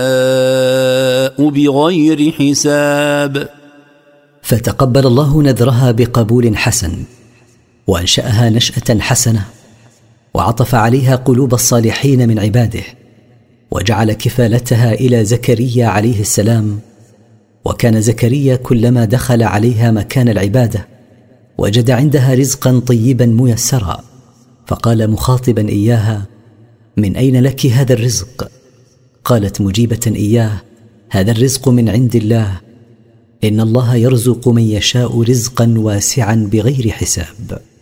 بغير حساب. فتقبل الله نذرها بقبول حسن، وأنشأها نشأة حسنة، وعطف عليها قلوب الصالحين من عباده، وجعل كفالتها إلى زكريا عليه السلام. وكان زكريا كلما دخل عليها مكان العبادة وجد عندها رزقا طيبا ميسرا، فقال مخاطبا إياها: من أين لك هذا الرزق؟ قالت مجيبة إياه: هذا الرزق من عند الله، إن الله يرزق من يشاء رزقا واسعا بغير حساب.